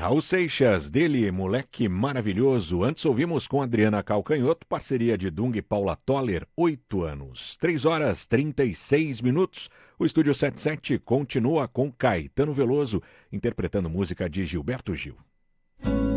Raul Seixas, dele, Moleque Maravilhoso. Antes ouvimos com Adriana Calcanhoto, parceria de Dung e Paula Toller, 8 anos. 3h36. O Estúdio 77 continua com Caetano Veloso, interpretando música de Gilberto Gil.